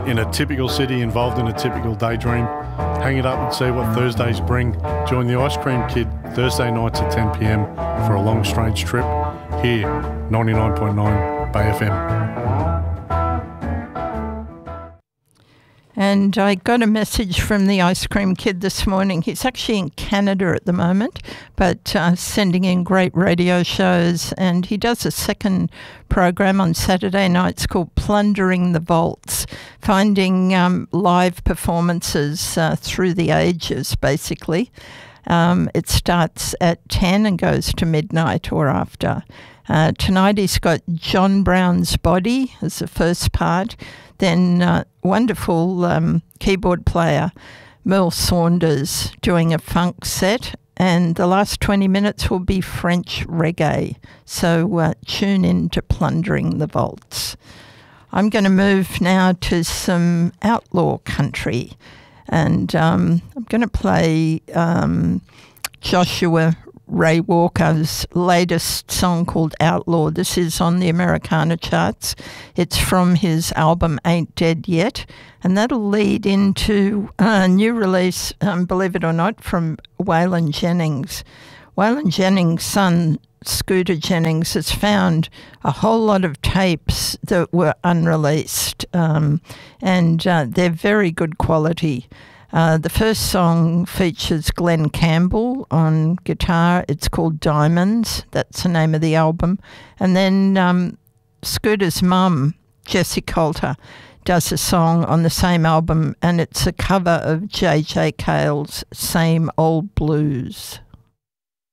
in a typical city, involved in a typical daydream. Hang it up and see what Thursdays bring. Join the Ice Cream Kid Thursday nights at 10 p.m. for a long strange trip here, 99.9 Bay FM. And I got a message from the Ice Cream Kid this morning. He's actually in Canada at the moment, but sending in great radio shows. And he does a second program on Saturday nights called Plundering the Vaults, finding live performances through the ages, basically. It starts at 10 and goes to midnight or after. Tonight he's got John Brown's Body as the first part. Then wonderful keyboard player Merle Saunders doing a funk set, and the last 20 minutes will be French reggae. So tune in to Plundering the Vaults. I'm going to move now to some outlaw country, and I'm going to play Joshua Ray Walker's latest song called Outlaw. This is on the Americana charts. It's from his album Ain't Dead Yet, and that'll lead into a new release, believe it or not, from Waylon Jennings. Waylon Jennings' son, Scooter Jennings, has found a whole lot of tapes that were unreleased, and they're very good quality. The first song features Glenn Campbell on guitar. It's called Diamonds. That's the name of the album. And then Scooter's mum, Jessie Coulter, does a song on the same album, and it's a cover of J.J. Cale's Same Old Blues.